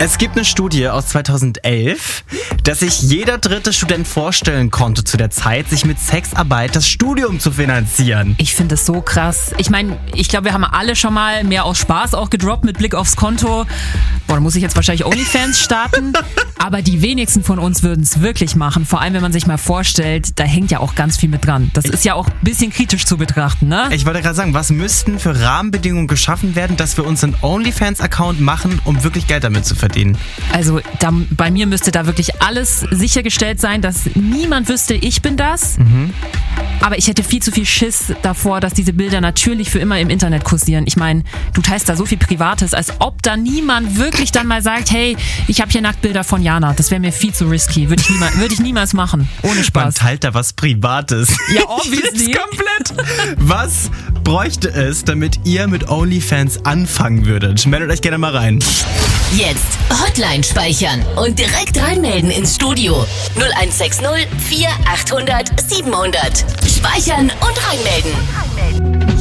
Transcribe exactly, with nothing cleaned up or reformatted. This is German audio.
Es gibt eine Studie aus zweitausendelf, dass sich jeder dritte Student vorstellen konnte zu der Zeit, sich mit Sexarbeit das Studium zu finanzieren. Ich finde das so krass. Ich meine, ich glaube, wir haben alle schon mal mehr aus Spaß auch gedroppt mit Blick aufs Konto. Boah, da muss ich jetzt wahrscheinlich OnlyFans starten. Aber die wenigsten von uns würden es wirklich machen. Vor allem, wenn man sich mal vorstellt, da hängt ja auch ganz viel mit dran. Das ist ja auch ein bisschen kritisch zu betrachten, ne? Ich wollte gerade sagen, was müssten für Rahmenbedingungen geschaffen werden, dass wir uns einen OnlyFans-Account machen, um wirklich Geld damit zu verdienen? Also da, bei mir müsste da wirklich alles sichergestellt sein, dass niemand wüsste, ich bin das. Mhm. Aber ich hätte viel zu viel Schiss davor, dass diese Bilder natürlich für immer im Internet kursieren. Ich meine, du teilst da so viel Privates, als ob da niemand wirklich dann mal sagt, hey, ich habe hier Nacktbilder von Jana. Das wäre mir viel zu risky. Würde ich, niemals, würde ich niemals machen. Ohne Spaß. Man teilt da was Privates. Ja, obviously. Komplett. Was bräuchte es, damit ihr mit OnlyFans anfangen würdet? Meldet euch gerne mal rein. Jetzt Hotline speichern und direkt reinmelden ins Studio. null eins sechs null vier achthundert siebenhundert. Speichern und reinmelden.